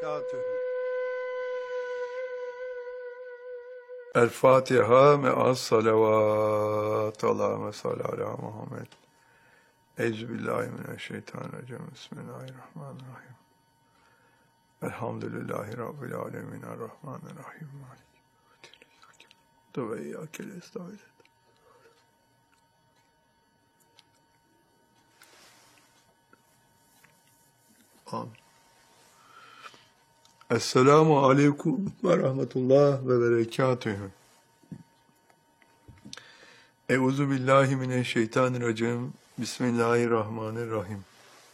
وبركاته. الفاتحة مع الصلوات. اللهم صل على محمد. أعوذ بالله من الشيطان الرجيم. بسم الله الرحمن الرحيم. الحمد لله رب العالمين الرحمن الرحيم مالك يوم الدين وإياك نستعين. آمين. Esselamu Aleyküm ve Rahmetullah ve Berekatühü. Euzu billahi mineşşeytanirracim. Bismillahirrahmanirrahim.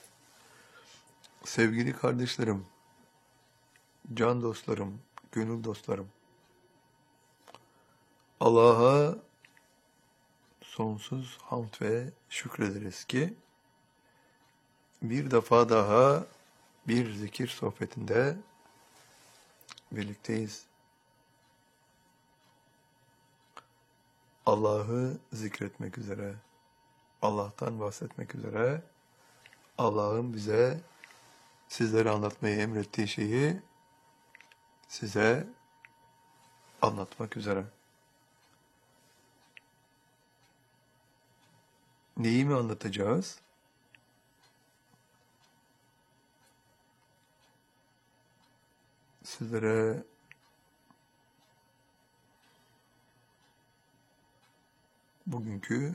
Sevgili kardeşlerim, can dostlarım, gönül dostlarım, Allah'a sonsuz hamd ve şükrederiz ki bir defa daha bir zikir sohbetinde birlikteyiz. Allah'ı zikretmek üzere, Allah'tan bahsetmek üzere, Allah'ın bize sizlere anlatmayı emrettiği şeyi size anlatmak üzere. Neyi mi anlatacağız? Sizlere bugünkü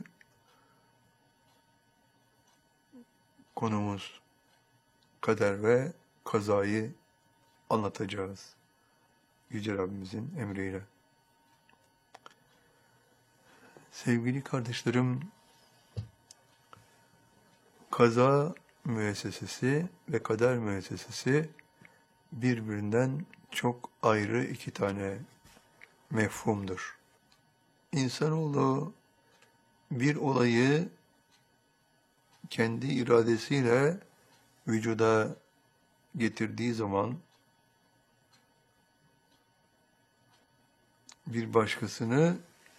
konumuz kader ve kazayı anlatacağız. Yüce Rabbimizin emriyle. Sevgili kardeşlerim, kaza müessesesi ve kader müessesesi birbirinden çok ayrı iki tane mefhumdur. İnsanoğlu bir olayı kendi iradesiyle vücuda getirdiği zaman bir başkasını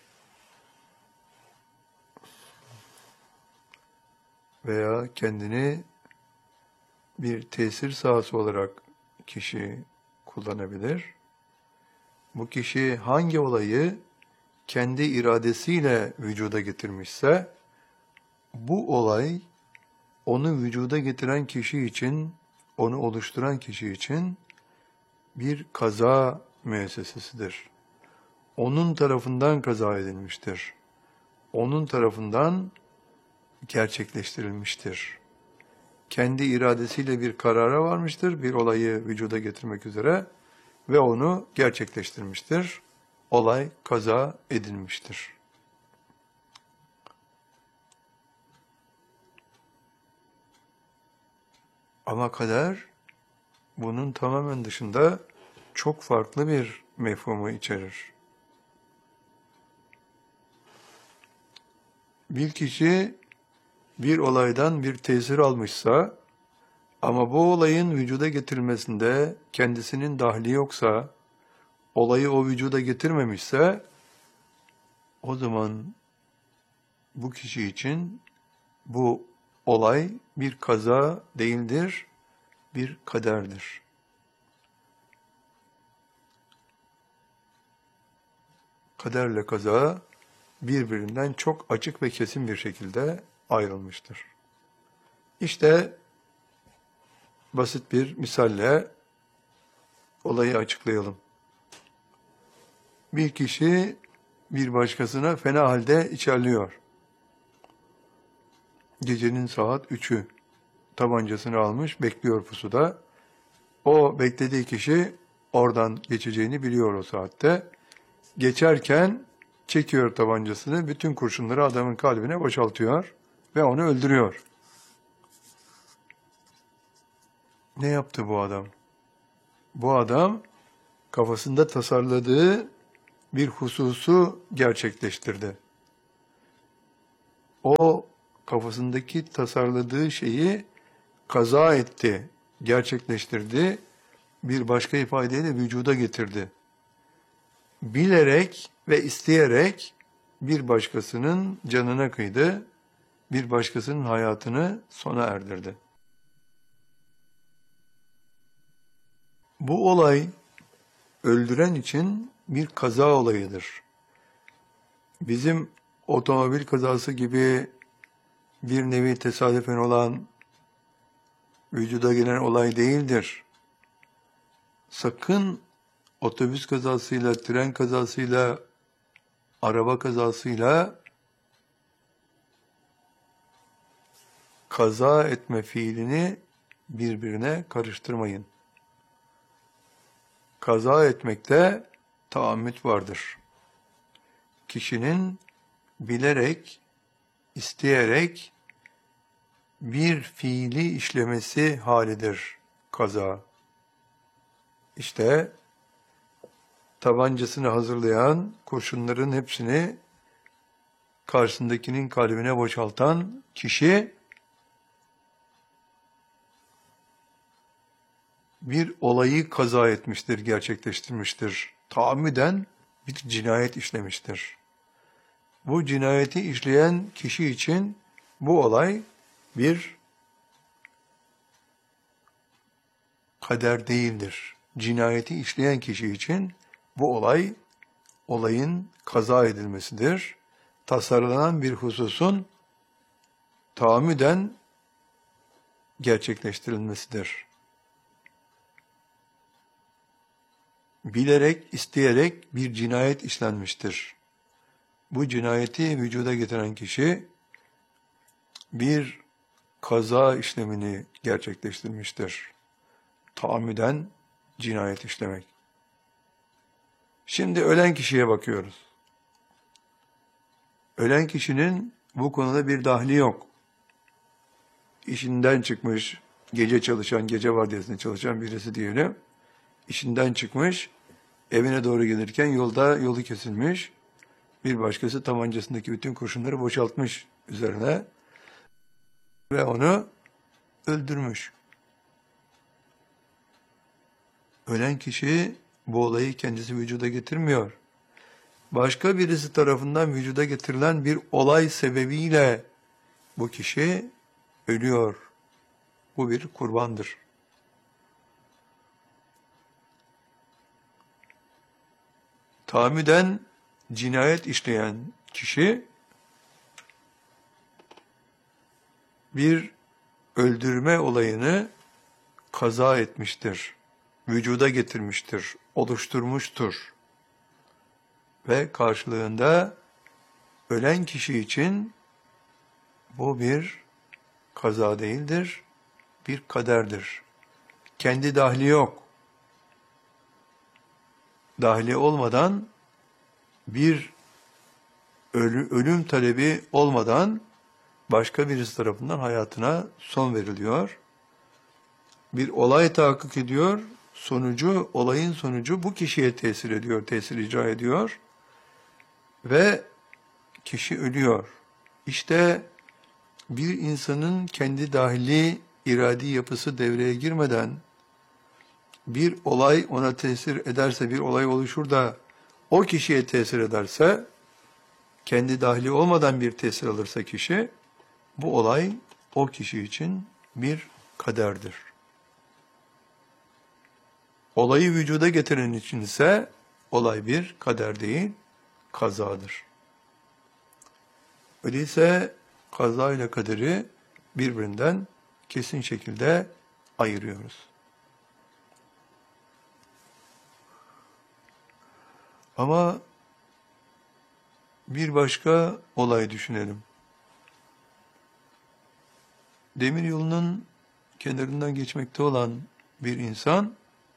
veya kendini bir tesir sahası olarak kişi kullanabilir. Bu kişi hangi olayı kendi iradesiyle vücuda getirmişse, bu olay onu vücuda getiren kişi için, onu oluşturan kişi için bir kaza müessesesidir. Onun tarafından kaza edilmiştir. Onun tarafından gerçekleştirilmiştir. Kendi iradesiyle bir karara varmıştır, bir olayı vücuda getirmek üzere ve onu gerçekleştirmiştir. Olay kaza edilmiştir. Ama kader bunun tamamen dışında çok farklı bir mefhumu içerir. Bir kişi bir olaydan bir tesir almışsa ama bu olayın vücuda getirilmesinde kendisinin dahli yoksa, olayı o vücuda getirmemişse, o zaman bu kişi için bu olay bir kaza değildir, bir kaderdir. Kaderle kaza birbirinden çok açık ve kesin bir şekilde ayrılmıştır. İşte basit bir misalle olayı açıklayalım. Bir kişi bir başkasına fena halde içerliyor. Gecenin saat 3'ü. Tabancasını almış, bekliyor pusuda. O beklediği kişi oradan geçeceğini biliyor o saatte. Geçerken çekiyor tabancasını, bütün kurşunları adamın kalbine boşaltıyor ve onu öldürüyor. Ne yaptı bu adam? Bu adam kafasında tasarladığı bir hususu gerçekleştirdi. O kafasındaki tasarladığı şeyi kaza etti, gerçekleştirdi, bir başka ifadeyle vücuda getirdi. Bilerek ve isteyerek bir başkasının canına kıydı, bir başkasının hayatını sona erdirdi. Bu olay öldüren için bir kaza olayıdır. Bizim otomobil kazası gibi bir nevi tesadüfen olan, vücuda gelen olay değildir. Sakın otobüs kazasıyla, tren kazasıyla, araba kazasıyla kaza etme fiilini birbirine karıştırmayın. Kaza etmekte taammüt vardır. Kişinin bilerek, isteyerek bir fiili işlemesi halidir kaza. İşte tabancasını hazırlayan, kurşunların hepsini karşısındakinin kalbine boşaltan kişi bir olayı kaza etmiştir, gerçekleştirmiştir. Tahammüden bir cinayet işlemiştir. Bu cinayeti işleyen kişi için bu olay bir kader değildir. Cinayeti işleyen kişi için bu olay, olayın kaza edilmesidir. Tasarlanan bir hususun tahammüden gerçekleştirilmesidir. Bilerek, isteyerek bir cinayet işlenmiştir. Bu cinayeti vücuda getiren kişi bir kaza işlemini gerçekleştirmiştir. Tahammüden cinayet işlemek. Şimdi ölen kişiye bakıyoruz. Ölen kişinin bu konuda bir dahli yok. İşinden çıkmış, gece çalışan, gece vardiyasında çalışan birisi diyelim. İşinden çıkmış, evine doğru gelirken yolda yolu kesilmiş. Bir başkası tabancasındaki bütün kurşunları boşaltmış üzerine ve onu öldürmüş. Ölen kişi bu olayı kendisi vücuda getirmiyor. Başka birisi tarafından vücuda getirilen bir olay sebebiyle bu kişi ölüyor. Bu bir kurbandır. Tahammüden cinayet işleyen kişi bir öldürme olayını kaza etmiştir, vücuda getirmiştir, oluşturmuştur. Ve karşılığında ölen kişi için bu bir kaza değildir, bir kaderdir. Kendi dahli yok. Dahli olmadan, bir ölüm talebi olmadan başka birisi tarafından hayatına son veriliyor. Bir olay tahakkuk ediyor, olayın sonucu bu kişiye tesir ediyor, tesir icra ediyor ve kişi ölüyor. İşte bir insanın kendi dahili iradi yapısı devreye girmeden bir olay ona tesir ederse, bir olay oluşur da o kişiye tesir ederse, kendi dahili olmadan bir tesir alırsa kişi, bu olay o kişi için bir kaderdir. Olayı vücuda getiren için ise olay bir kader değil, kazadır. Öyleyse kaza ile kaderi birbirinden kesin şekilde ayırıyoruz. Ama bir başka olay düşünelim. Demiryolunun kenarından geçmekte olan bir insan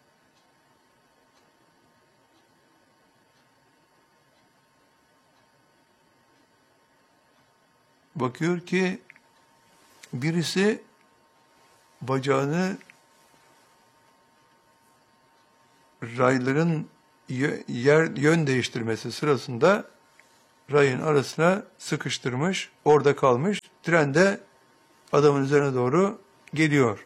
bakıyor ki birisi bacağını rayların yön değiştirmesi sırasında rayın arasına sıkıştırmış, orada kalmış. Tren de adamın üzerine doğru geliyor.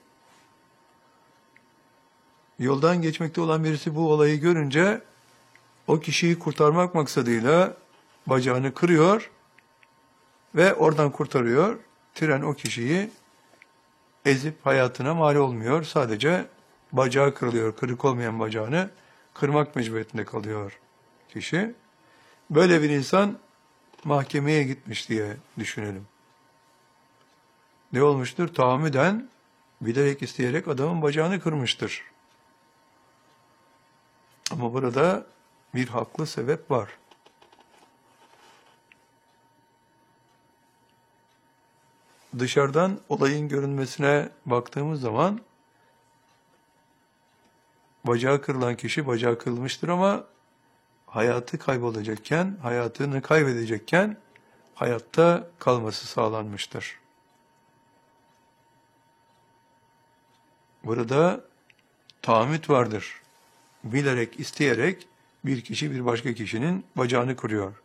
Yoldan geçmekte olan birisi bu olayı görünce o kişiyi kurtarmak maksadıyla bacağını kırıyor ve oradan kurtarıyor. Tren o kişiyi ezip hayatına mal olmuyor. Sadece bacağı kırılıyor. Kırık olmayan bacağını kırmak mecburiyetinde kalıyor kişi. Böyle bir insan mahkemeye gitmiş diye düşünelim. Ne olmuştur? Tahammüden, bilerek isteyerek adamın bacağını kırmıştır. Ama burada bir haklı sebep var. Dışarıdan olayın görünmesine baktığımız zaman bacağı kırılan kişi bacağı kırılmıştır ama hayatı kaybolacakken, hayatını kaybedecekken hayatta kalması sağlanmıştır. Burada tahammüt vardır. Bilerek, isteyerek bir kişi bir başka kişinin bacağını kırıyor.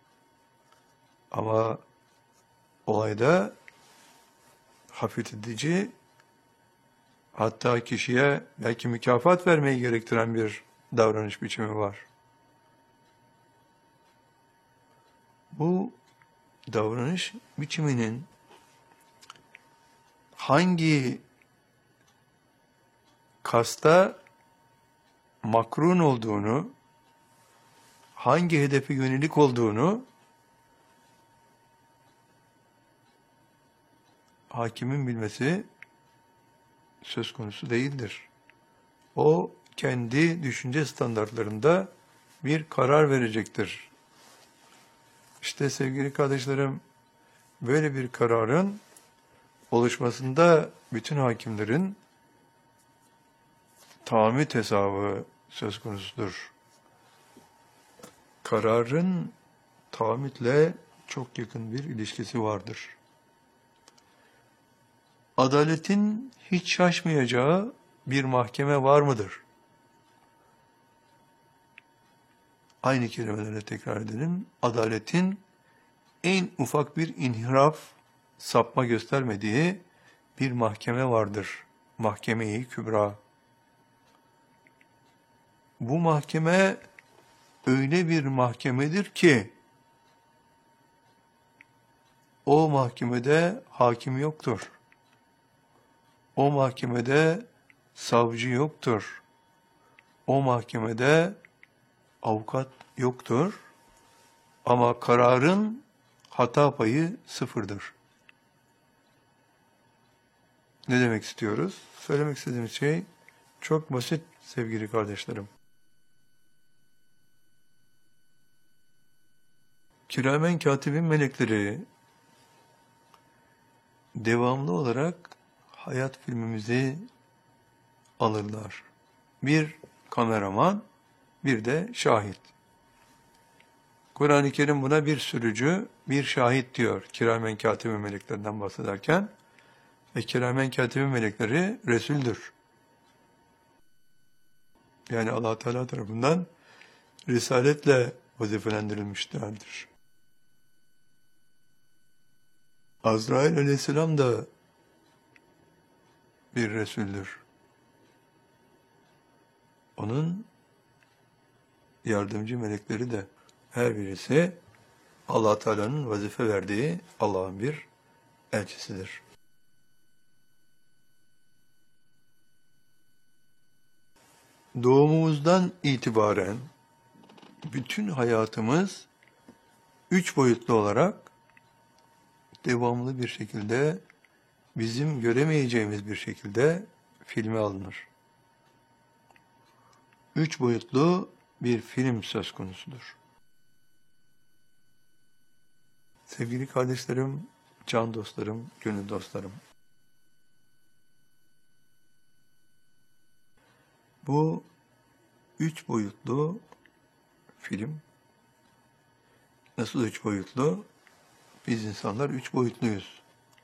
Ama olayda hafifletici, hatta kişiye belki mükafat vermeyi gerektiren bir davranış biçimi var. Bu davranış biçiminin hangi kasta makrun olduğunu, hangi hedefe yönelik olduğunu hakimin bilmesi söz konusu değildir. O kendi düşünce standartlarında bir karar verecektir. İşte sevgili kardeşlerim, böyle bir kararın oluşmasında bütün hakimlerin tahammüt hesabı söz konusudur. Kararın tahammütle çok yakın bir ilişkisi vardır. Adaletin hiç şaşmayacağı bir mahkeme var mıdır? Aynı kelimelerle tekrar edelim. Adaletin en ufak bir inhiraf, sapma göstermediği bir mahkeme vardır. Mahkeme-i Kübra. Bu mahkeme öyle bir mahkemedir ki o mahkemede hakim yoktur. O mahkemede savcı yoktur. O mahkemede avukat yoktur. Ama kararın hata payı sıfırdır. Ne demek istiyoruz? Söylemek istediğimiz şey çok basit sevgili kardeşlerim. Kiramen katibin melekleri devamlı olarak hayat filmimizi alırlar. Bir kameraman, bir de şahit. Kur'an-ı Kerim buna bir sürücü, bir şahit diyor kiramen katibin meleklerinden bahsederken. Ve kiramen katibin melekleri Resul'dür. Yani Allah Teala tarafından risaletle vazifelendirilmişlerdir. Azrail aleyhisselam da bir Resul'dür. Onun yardımcı melekleri de her birisi Allah Teala'nın vazife verdiği Allah'ın bir elçisidir. Doğumumuzdan itibaren bütün hayatımız üç boyutlu olarak devamlı bir şekilde bizim göremeyeceğimiz bir şekilde filme alınır. Üç boyutlu bir film söz konusudur. Sevgili kardeşlerim, can dostlarım, gönül dostlarım. Bu üç boyutlu film, nasıl üç boyutlu? Biz insanlar üç boyutluyuz.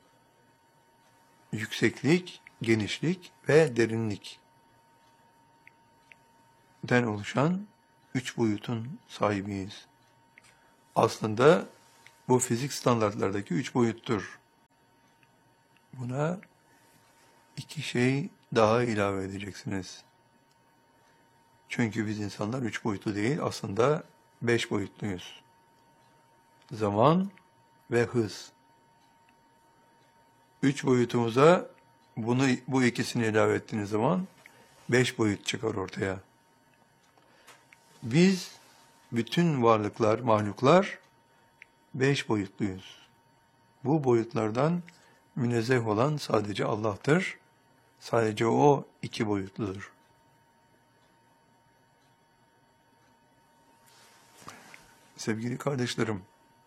Yükseklik, genişlik ve derinlikten oluşan üç boyutun sahibiyiz. Aslında bu fizik standartlardaki üç boyuttur. Buna iki şey daha ilave edeceksiniz. Çünkü biz insanlar üç boyutlu değil, aslında 5 boyutluyuz. Zaman ve hız. Üç boyutumuza bu ikisini ilave ettiğiniz zaman 5 boyut çıkar ortaya. Biz, bütün varlıklar, mahluklar 5 boyutluyuz. Bu boyutlardan münezzeh olan sadece Allah'tır. Sadece O 2 boyutludur. Sevgili kardeşlerim,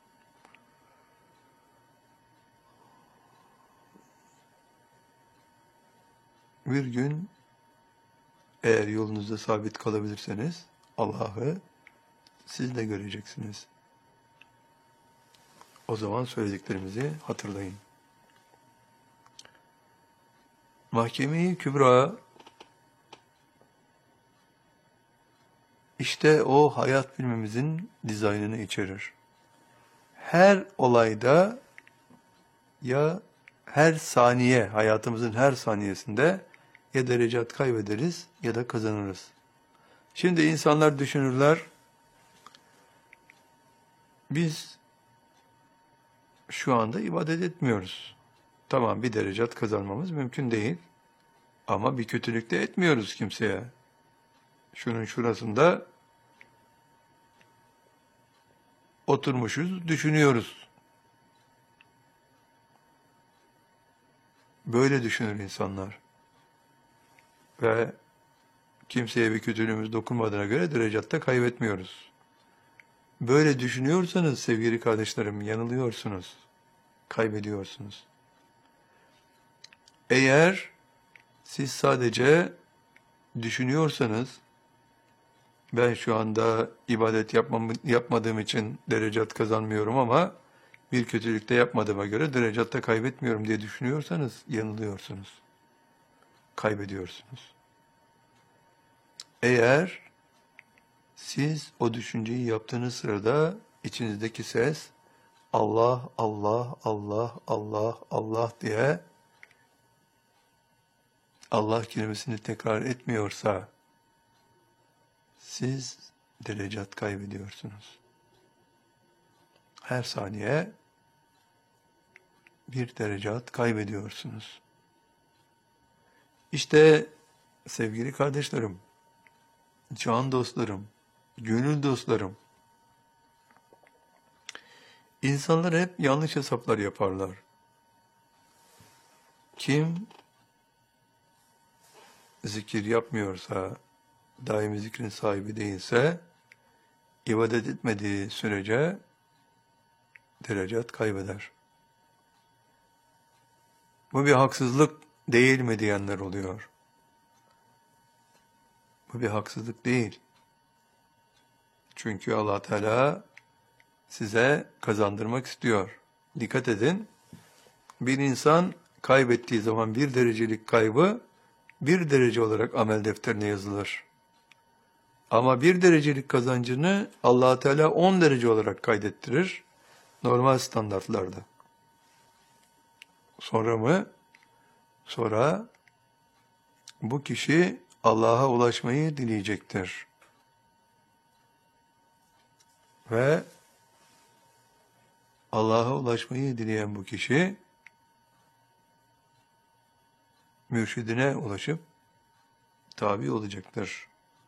bir gün eğer yolunuzda sabit kalabilirseniz Allah'ı siz de göreceksiniz. O zaman söylediklerimizi hatırlayın. Mahkeme-i Kübra işte o hayat filmimizin dizaynını içerir. Her olayda ya her saniye, hayatımızın her saniyesinde ya derecat kaybederiz ya da kazanırız. Şimdi insanlar düşünürler, biz şu anda ibadet etmiyoruz. Tamam, bir derecat kazanmamız mümkün değil ama bir kötülük de etmiyoruz kimseye. Şunun şurasında oturmuşuz, düşünüyoruz. Böyle düşünür insanlar. Ve kimseye bir kötülüğümüz dokunmadığına göre derecatta kaybetmiyoruz. Böyle düşünüyorsanız sevgili kardeşlerim yanılıyorsunuz, kaybediyorsunuz. Eğer siz sadece düşünüyorsanız, ben şu anda ibadet yapmadığım için derecat kazanmıyorum ama bir kötülük de yapmadığıma göre derecatta kaybetmiyorum diye düşünüyorsanız yanılıyorsunuz, kaybediyorsunuz. Eğer siz o düşünceyi yaptığınız sırada içinizdeki ses Allah, Allah, Allah, Allah, Allah diye Allah kelimesini tekrar etmiyorsa siz derecat kaybediyorsunuz. Her saniye bir derecat kaybediyorsunuz. İşte sevgili kardeşlerim, can dostlarım, gönül dostlarım, insanlar hep yanlış hesaplar yaparlar. Kim zikir yapmıyorsa, daimi zikrin sahibi değilse, ibadet etmediği sürece derecat kaybeder. Bu bir haksızlık değil mi diyenler oluyor. Bu bir haksızlık değil. Çünkü Allah Teala size kazandırmak istiyor. Dikkat edin, bir insan kaybettiği zaman bir derecelik kaybı bir derece olarak amel defterine yazılır. Ama bir derecelik kazancını Allah Teala 10 derece olarak kaydettirir normal standartlarda. Sonra mı? Sonra bu kişi Allah'a ulaşmayı dileyecektir. Ve Allah'a ulaşmayı dileyen bu kişi mürşidine ulaşıp tabi olacaktır.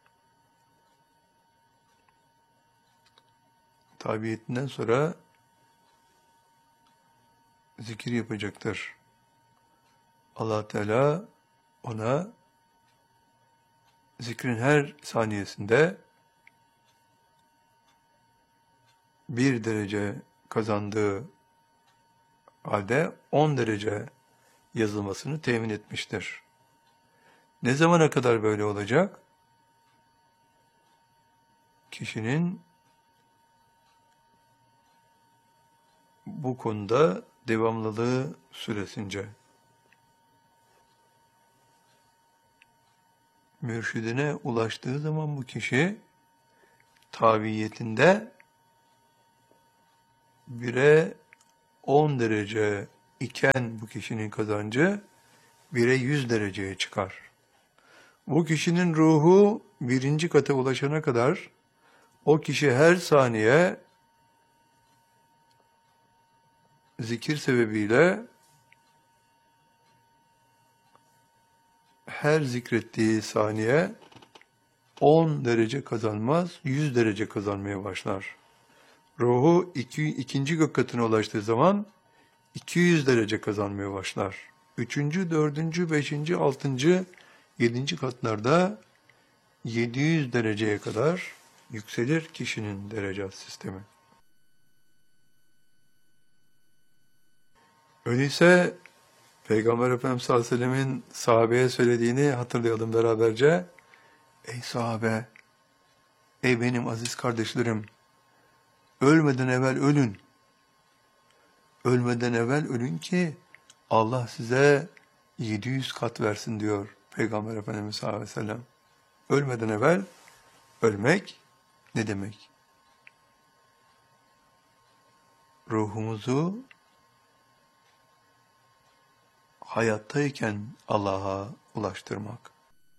Tabiyetinden sonra zikir yapacaktır. Allah Teala ona zikrin her saniyesinde bir derece kazandığı halde 10 derece yazılmasını temin etmiştir. Ne zamana kadar böyle olacak? Kişinin bu konuda devamlılığı süresince. Mürşidine ulaştığı zaman bu kişi taviyetinde 1'e 10 derece iken bu kişinin kazancı 1'e 100 dereceye çıkar. Bu kişinin ruhu 1. kata ulaşana kadar o kişi her saniye zikir sebebiyle her zikrettiği saniye 10 derece kazanmaz, 100 derece kazanmaya başlar. Ruhu ikinci gök katına ulaştığı zaman 200 derece kazanmaya başlar. Üçüncü, dördüncü, beşinci, altıncı, yedinci katlarda 700 dereceye kadar yükselir kişinin derece sistemi. Öyleyse Peygamber Efendimiz sallallahu aleyhi ve sellemin sahabeye söylediğini hatırlayalım beraberce. Ey sahabe, ey benim aziz kardeşlerim, ölmeden evvel ölün. Ölmeden evvel ölün ki Allah size 700 kat versin diyor Peygamber Efendimiz sallallahu aleyhi ve sellem. Ölmeden evvel ölmek ne demek? Ruhumuzu hayattayken Allah'a ulaştırmak.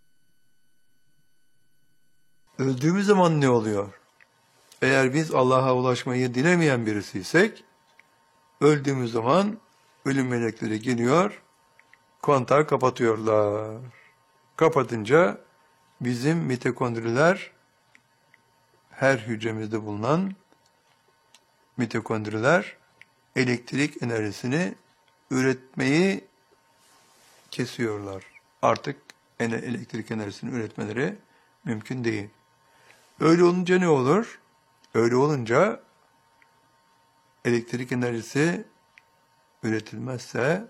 Öldüğümüz zaman ne oluyor? Eğer biz Allah'a ulaşmayı dilemeyen birisiysek, öldüğümüz zaman ölüm melekleri geliyor, kontağı kapatıyorlar. Kapatınca bizim mitokondriler, her hücremizde bulunan mitokondriler elektrik enerjisini üretmeyi kesiyorlar. Artık elektrik enerjisini üretmeleri mümkün değil. Öyle olunca ne olur? Öyle olunca elektrik enerjisi üretilmezse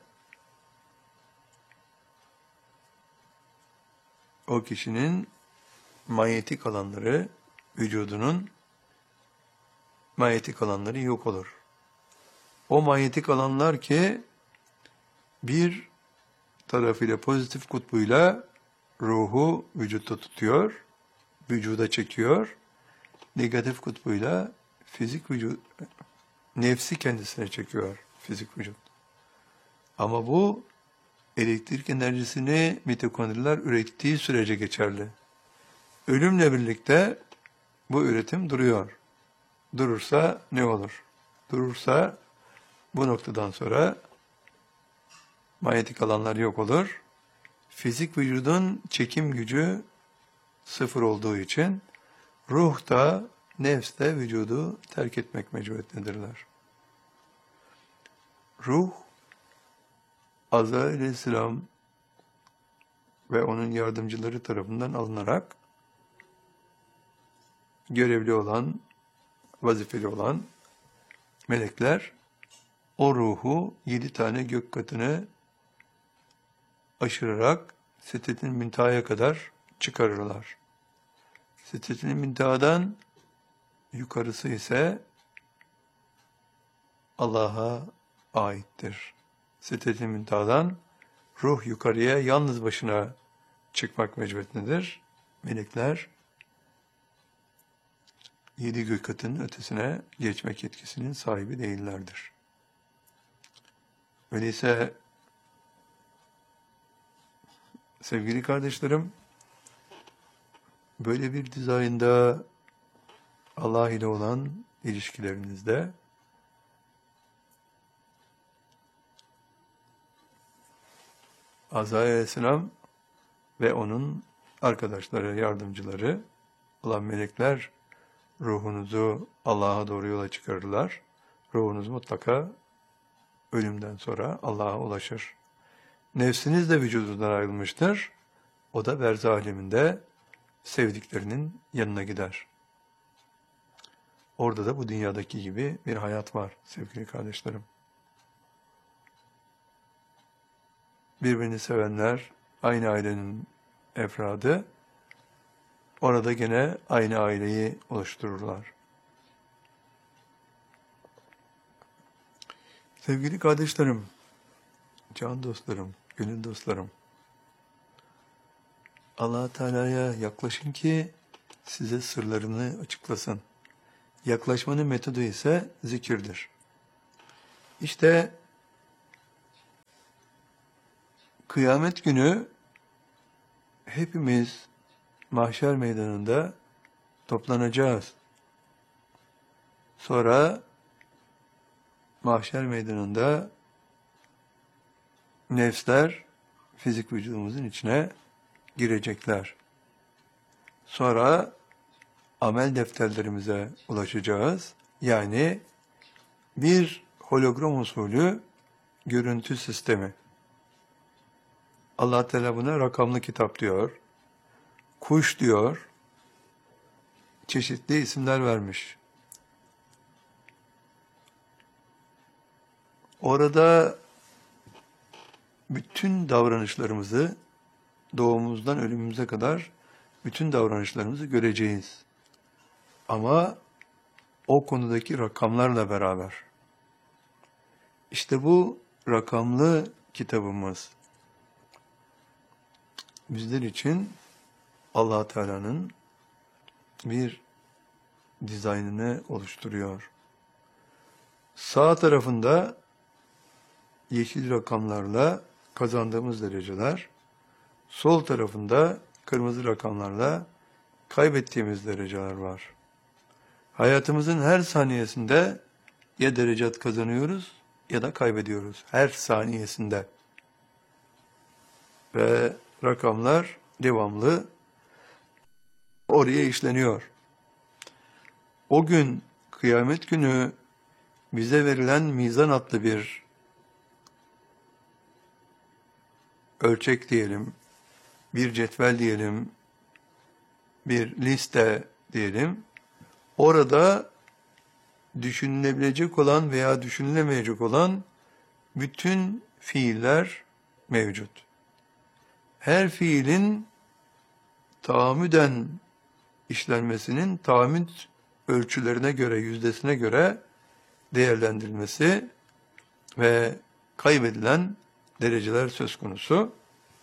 o kişinin manyetik alanları, vücudunun manyetik alanları yok olur. O manyetik alanlar ki bir tarafıyla pozitif kutbuyla ruhu vücutta tutuyor, vücuda çekiyor. Negatif kutbuyla fizik vücut, nefsi kendisine çekiyor fizik vücut. Ama bu elektrik enerjisini mitokondriler ürettiği sürece geçerli. Ölümle birlikte bu üretim duruyor. Durursa ne olur? Durursa bu noktadan sonra manyetik alanlar yok olur. Fizik vücudun çekim gücü sıfır olduğu için ruh da nefs de vücudu terk etmek mecburiyetindedirler. Ruh, Azrail aleyhisselam ve onun yardımcıları tarafından alınarak görevli olan, vazifeli olan melekler o ruhu 7 tane gök katını aşırarak Sidret-i Münteha'ya kadar çıkarırlar. Sidret-i Münteha'dan yukarısı ise Allah'a aittir. Sidret-i Münteha'dan ruh yukarıya yalnız başına çıkmak mecburiyetindedir. Melekler 7 gök katının ötesine geçmek yetkisinin sahibi değillerdir. Öyleyse sevgili kardeşlerim, böyle bir dizaynda Allah ile olan ilişkilerinizde Azrail aleyhisselam ve onun arkadaşları, yardımcıları olan melekler ruhunuzu Allah'a doğru yola çıkarırlar. Ruhunuz mutlaka ölümden sonra Allah'a ulaşır. Nefsiniz de vücudundan ayrılmıştır. O da berzah aleminde sevdiklerinin yanına gider. Orada da bu dünyadaki gibi bir hayat var sevgili kardeşlerim. Birbirini sevenler, aynı ailenin efradı, orada gene aynı aileyi oluştururlar. Sevgili kardeşlerim, can dostlarım, gönül dostlarım, Allah Teala'ya yaklaşın ki size sırlarını açıklasın. Yaklaşmanın metodu ise zikirdir. İşte kıyamet günü hepimiz mahşer meydanında toplanacağız. Sonra mahşer meydanında nefsler fizik vücudumuzun içine girecekler. Sonra amel defterlerimize ulaşacağız. Yani bir hologram usulü görüntü sistemi. Allah Teala buna rakamlı kitap diyor, kuş diyor, çeşitli isimler vermiş. Orada bütün davranışlarımızı, doğumumuzdan ölümümüze kadar bütün davranışlarımızı göreceğiz. Ama o konudaki rakamlarla beraber. İşte bu rakamlı kitabımız bizler için Allah Teala'nın bir dizaynını oluşturuyor. Sağ tarafında yeşil rakamlarla kazandığımız dereceler, sol tarafında kırmızı rakamlarla kaybettiğimiz dereceler var. Hayatımızın her saniyesinde ya derecat kazanıyoruz ya da kaybediyoruz. Her saniyesinde. Ve rakamlar devamlı oraya işleniyor. O gün, kıyamet günü bize verilen mizan adlı bir ölçek diyelim, bir cetvel diyelim, bir liste diyelim. Orada düşünülebilecek olan veya düşünülemeyecek olan bütün fiiller mevcut. Her fiilin tahammüden işlenmesinin tahammüd ölçülerine göre, yüzdesine göre değerlendirilmesi ve kaybedilen dereceler söz konusu.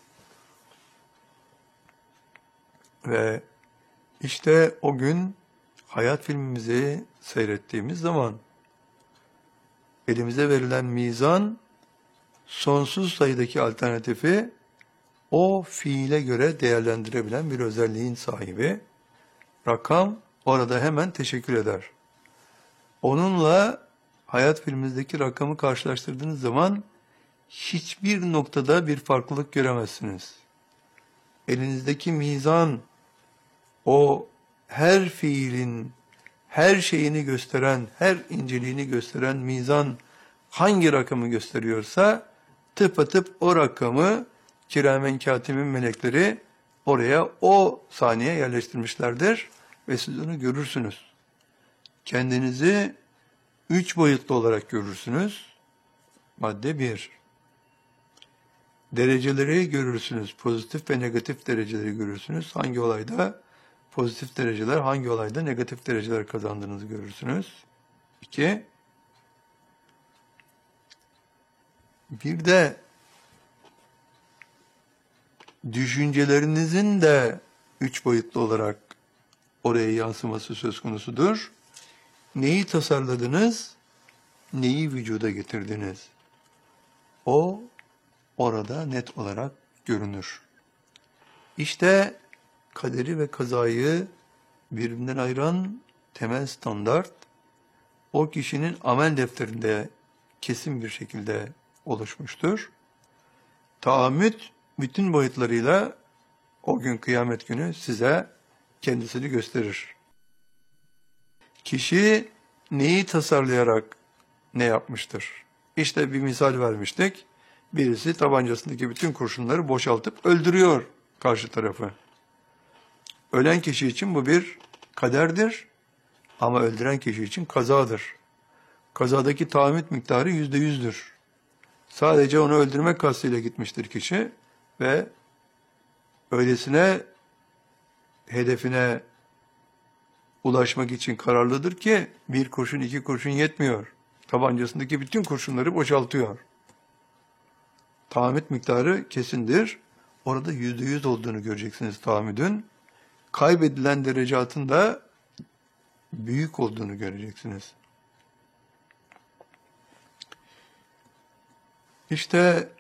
Ve işte o gün hayat filmimizi seyrettiğimiz zaman elimize verilen mizan sonsuz sayıdaki alternatifi o fiile göre değerlendirebilen bir özelliğin sahibi. Rakam orada hemen teşekkür eder. Onunla hayat filmimizdeki rakamı karşılaştırdığınız zaman hiçbir noktada bir farklılık göremezsiniz. Elinizdeki mizan o her fiilin her şeyini gösteren, her inceliğini gösteren mizan hangi rakamı gösteriyorsa tıpatıp o rakamı kiramen katibin melekleri oraya o saniye yerleştirmişlerdir ve siz onu görürsünüz. Kendinizi 3 boyutlu olarak görürsünüz. Madde 1. Dereceleri görürsünüz. Pozitif ve negatif dereceleri görürsünüz. Hangi olayda pozitif dereceler, hangi olayda negatif dereceler kazandığınızı görürsünüz. 2. Bir de düşüncelerinizin de 3 boyutlu olarak oraya yansıması söz konusudur. Neyi tasarladınız, neyi vücuda getirdiniz? O orada net olarak görünür. İşte kaderi ve kazayı birbirinden ayıran temel standart, o kişinin amel defterinde kesin bir şekilde oluşmuştur. Tahammüd bütün boyutlarıyla o gün kıyamet günü size kendisini gösterir. Kişi neyi tasarlayarak ne yapmıştır? İşte bir misal vermiştik. Birisi tabancasındaki bütün kurşunları boşaltıp öldürüyor karşı tarafı. Ölen kişi için bu bir kaderdir ama öldüren kişi için kazadır. Kazadaki tahammül miktarı %100'dür. Sadece onu öldürmek kastıyla gitmiştir kişi ve öylesine hedefine ulaşmak için kararlıdır ki bir kurşun, 2 kurşun yetmiyor. Tabancasındaki bütün kurşunları boşaltıyor. Tahammül miktarı kesindir. Orada %100 olduğunu göreceksiniz tahammülün. Kaybedilen derecatın da büyük olduğunu göreceksiniz. İşte